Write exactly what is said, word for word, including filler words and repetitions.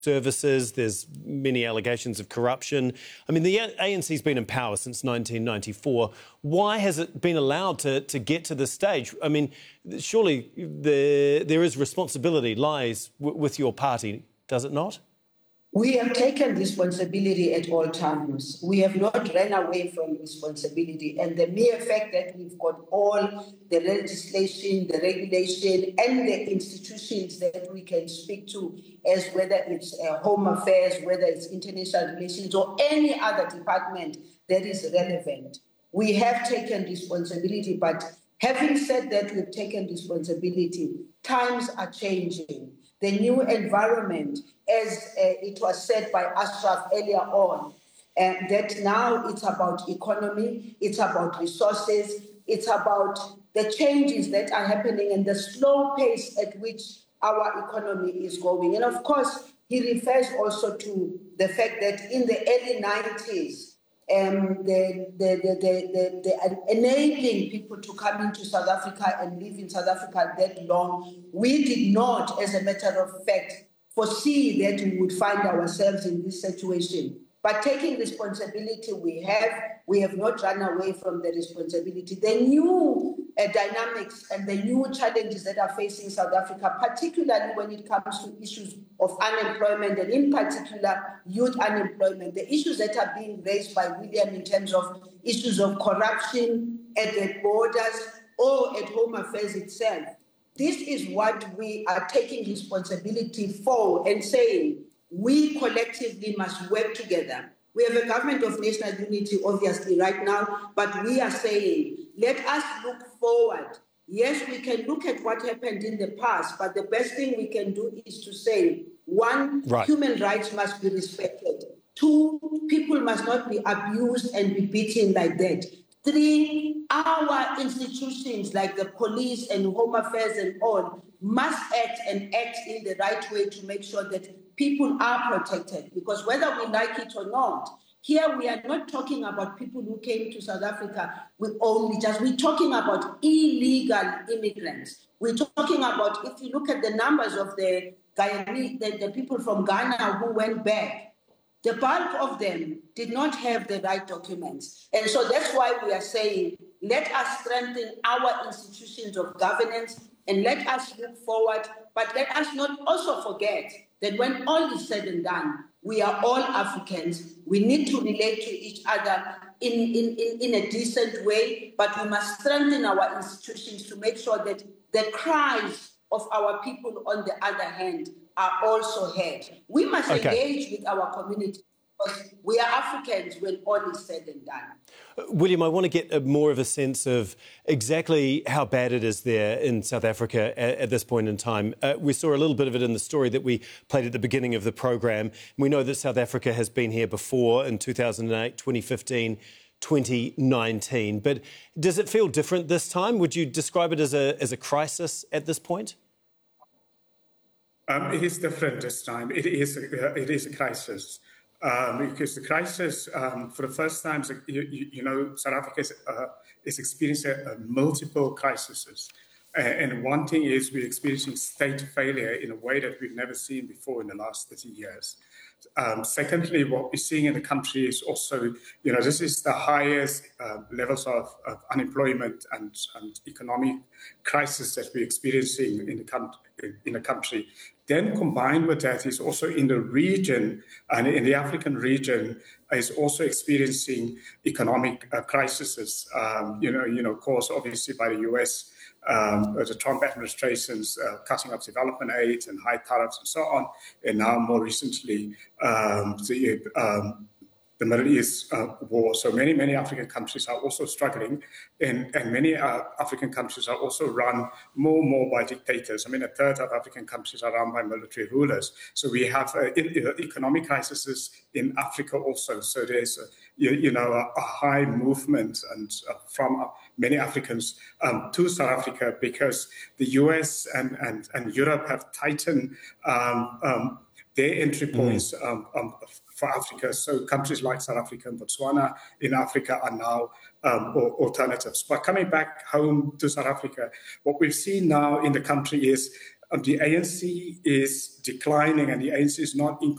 services. There's many allegations of corruption. I mean, the A N C's been in power since nineteen ninety-four. Why has it been allowed to, to get to this stage? I mean, surely there, there is responsibility lies w- with your party, does it not? We have taken responsibility at all times. We have not run away from responsibility. And the mere fact that we've got all the legislation, the regulation, and the institutions that we can speak to, as whether it's uh, Home Affairs, whether it's international relations, or any other department that is relevant. We have taken responsibility, but having said that, we've taken responsibility. Times are changing. The new environment, as uh, it was said by Ashraf earlier on, and that now it's about economy, it's about resources, it's about the changes that are happening and the slow pace at which our economy is going. And of course, he refers also to the fact that in the early nineties, um, the, the, the, the, the, the enabling people to come into South Africa and live in South Africa that long, we did not, as a matter of fact, foresee that we would find ourselves in this situation. But taking responsibility we have, we have not run away from the responsibility. The new uh, dynamics and the new challenges that are facing South Africa, particularly when it comes to issues of unemployment and in particular youth unemployment, the issues that are being raised by William in terms of issues of corruption at the borders or at Home Affairs itself. This is what we are taking responsibility for and saying, we collectively must work together. We have a government of national unity, obviously, right now, but we are saying, let us look forward. Yes, we can look at what happened in the past, but the best thing we can do is to say, one, right. Human rights must be respected. Two, people must not be abused and be beaten like that. Three, our institutions like the police and Home Affairs and all must act and act in the right way to make sure that people are protected. Because whether we like it or not, here we are not talking about people who came to South Africa with only just, we're talking about illegal immigrants. We're talking about, if you look at the numbers of the Guyanese, the, the people from Ghana who went back, the bulk of them did not have the right documents. And so that's why we are saying, let us strengthen our institutions of governance and let us look forward, but let us not also forget that when all is said and done, we are all Africans. We need to relate to each other in, in, in, in a decent way, but we must strengthen our institutions to make sure that the cries of our people, on the other hand, are also heard. We must okay. engage with our community because we are Africans when all is said and done. Uh, William, I want to get a, more of a sense of exactly how bad it is there in South Africa at, at this point in time. Uh, we saw a little bit of it in the story that we played at the beginning of the programme. We know that South Africa has been here before in two thousand eight, twenty fifteen, twenty nineteen. But does it feel different this time? Would you describe it as a, as a crisis at this point? Um, it is different this time. It is a, it is a crisis um, because the crisis, um, for the first time, you, you, you know, South Africa is, uh, is experiencing uh, multiple crises. Uh, and one thing is we're experiencing state failure in a way that we've never seen before in the last thirty years. Um, secondly, what we're seeing in the country is also, you know, this is the highest uh, levels of, of unemployment and, and economic crisis that we're experiencing in the, com- in the country. Then combined with that is also in the region, and in the African region, is also experiencing economic uh, crises, um, you know, you know, caused obviously by the U S, Um, the Trump administration's uh, cutting of development aid and high tariffs and so on, and now more recently um, the, um, the Middle East uh, war. So many, many African countries are also struggling, and, and many uh, African countries are also run more and more by dictators. I mean, a third of African countries are run by military rulers. So we have uh, in, uh, economic crises in Africa also. So there's, uh, you, you know, a, a high movement and uh, from uh, many Africans um, to South Africa because the U S and, and, and Europe have tightened um, um, their entry points mm. um, um, for Africa. So countries like South Africa and Botswana in Africa are now um, alternatives. But coming back home to South Africa, what we've seen now in the country is um, the A N C is declining and the A N C is not in